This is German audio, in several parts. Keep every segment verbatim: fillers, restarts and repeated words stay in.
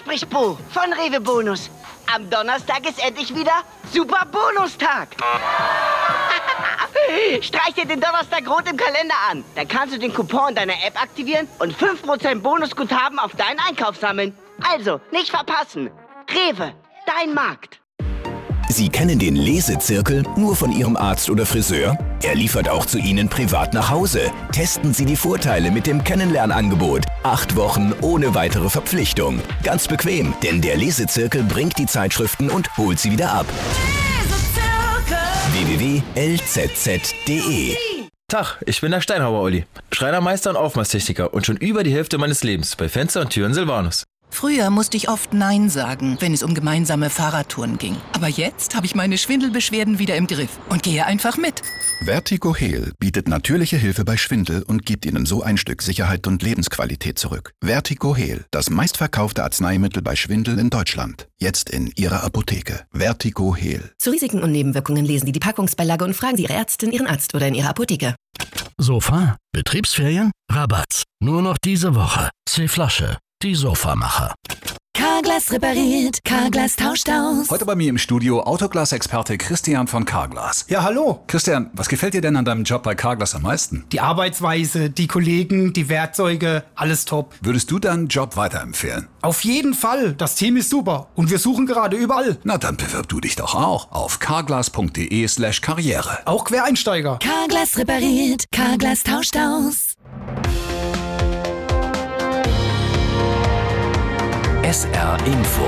spricht Bo von Rewe Bonus. Am Donnerstag ist endlich wieder Super Bonustag. Streich dir den Donnerstag rot im Kalender an. Dann kannst du den Coupon in deiner App aktivieren und fünf Prozent Bonusguthaben auf deinen Einkauf sammeln. Also, nicht verpassen. Rewe, dein Markt. Sie kennen den Lesezirkel nur von Ihrem Arzt oder Friseur? Er liefert auch zu Ihnen privat nach Hause. Testen Sie die Vorteile mit dem Kennenlernangebot. Acht Wochen ohne weitere Verpflichtung. Ganz bequem, denn der Lesezirkel bringt die Zeitschriften und holt sie wieder ab. w w w punkt l z z punkt d e Tag, ich bin der Steinhauer Olli. Schreinermeister und Aufmaßtechniker und schon über die Hälfte meines Lebens bei Fenster und Türen Silvanus. Früher musste ich oft Nein sagen, wenn es um gemeinsame Fahrradtouren ging. Aber jetzt habe ich meine Schwindelbeschwerden wieder im Griff und gehe einfach mit. Vertigo Heal bietet natürliche Hilfe bei Schwindel und gibt Ihnen so ein Stück Sicherheit und Lebensqualität zurück. Vertigo Heal, das meistverkaufte Arzneimittel bei Schwindel in Deutschland. Jetzt in Ihrer Apotheke. Vertigo Heal. Zu Risiken und Nebenwirkungen lesen Sie die Packungsbeilage und fragen Sie Ihre Ärztin, Ihren Arzt oder in Ihrer Apotheke. Sofa? Betriebsferien? Rabatt. Nur noch diese Woche. C-Flasche. Die Sofamacher. Carglass repariert, Carglass tauscht aus. Heute bei mir im Studio Autoglas-Experte Christian von Carglass. Ja, hallo. Christian, was gefällt dir denn an deinem Job bei Carglass am meisten? Die Arbeitsweise, die Kollegen, die Werkzeuge, alles top. Würdest du deinen Job weiterempfehlen? Auf jeden Fall. Das Team ist super und wir suchen gerade überall. Na, dann bewirb du dich doch auch auf carglass punkt d e slash karriere. Auch Quereinsteiger. Carglass repariert, Carglass tauscht aus. S R Info.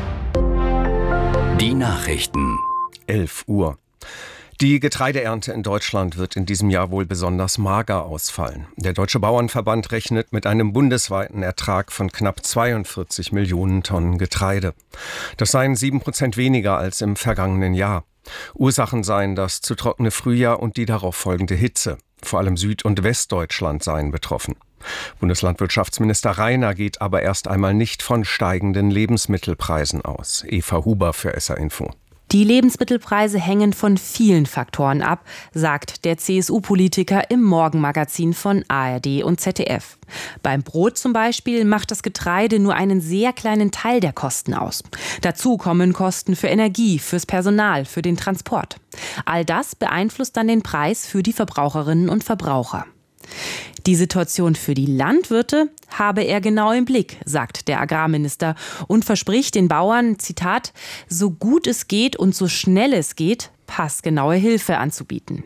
Die Nachrichten. elf Uhr. Die Getreideernte in Deutschland wird in diesem Jahr wohl besonders mager ausfallen. Der Deutsche Bauernverband rechnet mit einem bundesweiten Ertrag von knapp zweiundvierzig Millionen Tonnen Getreide. Das seien sieben Prozent weniger als im vergangenen Jahr. Ursachen seien das zu trockene Frühjahr und die darauf folgende Hitze. Vor allem Süd- und Westdeutschland seien betroffen. Bundeslandwirtschaftsminister Rainer geht aber erst einmal nicht von steigenden Lebensmittelpreisen aus. Eva Huber für S R Info. Die Lebensmittelpreise hängen von vielen Faktoren ab, sagt der C S U-Politiker im Morgenmagazin von A R D und Z D F. Beim Brot zum Beispiel macht das Getreide nur einen sehr kleinen Teil der Kosten aus. Dazu kommen Kosten für Energie, fürs Personal, für den Transport. All das beeinflusst dann den Preis für die Verbraucherinnen und Verbraucher. Die Situation für die Landwirte habe er genau im Blick, sagt der Agrarminister und verspricht den Bauern, Zitat, so gut es geht und so schnell es geht, passgenaue Hilfe anzubieten.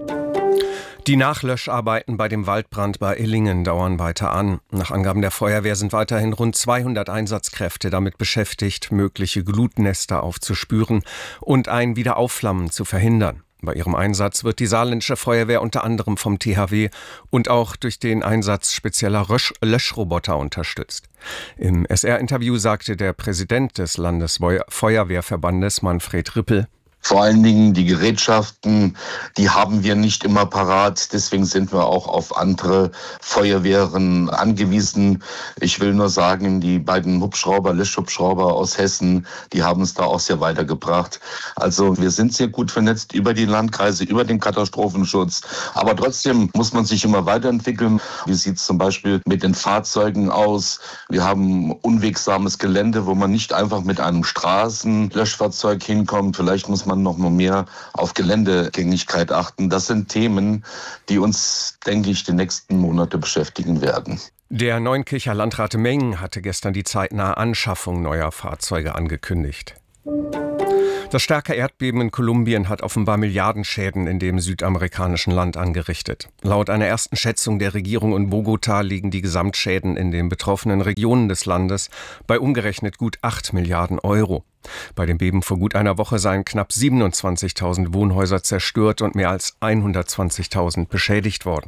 Die Nachlöscharbeiten bei dem Waldbrand bei Illingen dauern weiter an. Nach Angaben der Feuerwehr sind weiterhin rund zweihundert Einsatzkräfte damit beschäftigt, mögliche Glutnester aufzuspüren und ein Wiederaufflammen zu verhindern. Bei ihrem Einsatz wird die saarländische Feuerwehr unter anderem vom T H W und auch durch den Einsatz spezieller Löschroboter unterstützt. Im S R-Interview sagte der Präsident des Landesfeuerwehrverbandes Manfred Rippel: Vor allen Dingen die Gerätschaften, die haben wir nicht immer parat. Deswegen sind wir auch auf andere Feuerwehren angewiesen. Ich will nur sagen, die beiden Hubschrauber, Löschhubschrauber aus Hessen, die haben es da auch sehr weitergebracht. Also wir sind sehr gut vernetzt über die Landkreise, über den Katastrophenschutz. Aber trotzdem muss man sich immer weiterentwickeln. Wie sieht es zum Beispiel mit den Fahrzeugen aus? Wir haben unwegsames Gelände, wo man nicht einfach mit einem Straßenlöschfahrzeug hinkommt. Vielleicht muss man noch mal mehr auf Geländegängigkeit achten. Das sind Themen, die uns, denke ich, die nächsten Monate beschäftigen werden. Der Neunkircher Landrat Meng hatte gestern die zeitnahe Anschaffung neuer Fahrzeuge angekündigt. Das starke Erdbeben in Kolumbien hat offenbar Milliardenschäden in dem südamerikanischen Land angerichtet. Laut einer ersten Schätzung der Regierung in Bogotá liegen die Gesamtschäden in den betroffenen Regionen des Landes bei umgerechnet gut acht Milliarden Euro. Bei dem Beben vor gut einer Woche seien knapp siebenundzwanzigtausend Wohnhäuser zerstört und mehr als hundertzwanzigtausend beschädigt worden.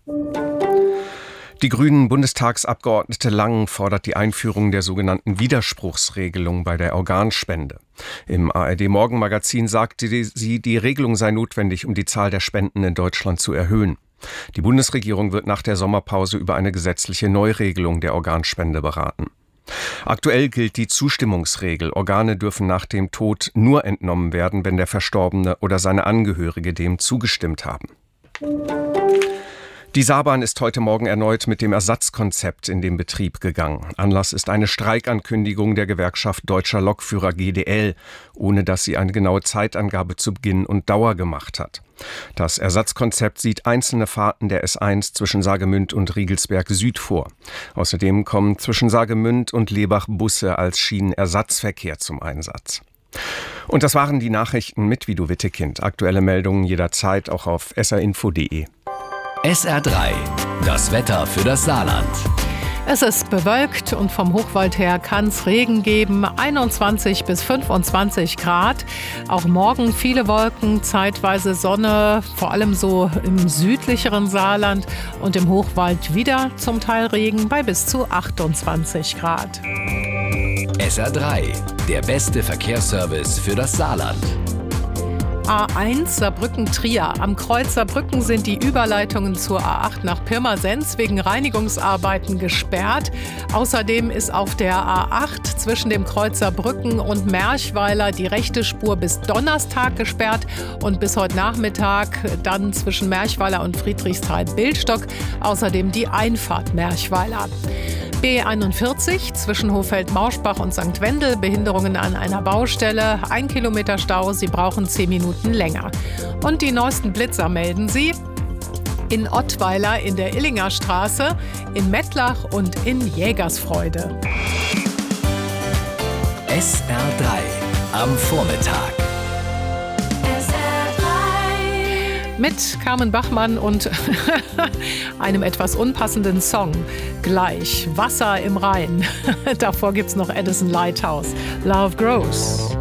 Die grünen Bundestagsabgeordnete Lang fordert die Einführung der sogenannten Widerspruchsregelung bei der Organspende. Im A R D-Morgenmagazin sagte sie, die Regelung sei notwendig, um die Zahl der Spenden in Deutschland zu erhöhen. Die Bundesregierung wird nach der Sommerpause über eine gesetzliche Neuregelung der Organspende beraten. Aktuell gilt die Zustimmungsregel. Organe dürfen nach dem Tod nur entnommen werden, wenn der Verstorbene oder seine Angehörige dem zugestimmt haben. Die Saarbahn ist heute Morgen erneut mit dem Ersatzkonzept in den Betrieb gegangen. Anlass ist eine Streikankündigung der Gewerkschaft Deutscher Lokführer G D L, ohne dass sie eine genaue Zeitangabe zu Beginn und Dauer gemacht hat. Das Ersatzkonzept sieht einzelne Fahrten der S eins zwischen Saargemünd und Riegelsberg Süd vor. Außerdem kommen zwischen Saargemünd und Lebach Busse als Schienenersatzverkehr zum Einsatz. Und das waren die Nachrichten mit Vido Wittekind. Aktuelle Meldungen jederzeit auch auf s r info punkt d e. S R drei, das Wetter für das Saarland. Es ist bewölkt und vom Hochwald her kann es Regen geben, einundzwanzig bis fünfundzwanzig Grad. Auch morgen viele Wolken, zeitweise Sonne, vor allem so im südlicheren Saarland und im Hochwald wieder zum Teil Regen bei bis zu achtundzwanzig Grad. S R drei, der beste Verkehrsservice für das Saarland. A eins Saarbrücken-Trier. Am Kreuz Saarbrücken sind die Überleitungen zur A acht nach Pirmasens wegen Reinigungsarbeiten gesperrt. Außerdem ist auf der A acht zwischen dem Kreuz Saarbrücken und Merchweiler die rechte Spur bis Donnerstag gesperrt und bis heute Nachmittag dann zwischen Merchweiler und Friedrichsthal-Bildstock außerdem die Einfahrt Merchweiler. B einundvierzig zwischen Hofeld-Mauschbach und Sankt Wendel, Behinderungen an einer Baustelle, ein Kilometer Stau, Sie brauchen zehn Minuten länger. Und die neuesten Blitzer melden Sie in Ottweiler in der Illinger Straße, in Mettlach und in Jägersfreude. S R drei am Vormittag. Mit Carmen Bachmann und einem etwas unpassenden Song. Gleich Wasser im Rhein. Davor gibt's noch Edison Lighthouse. Love Grows.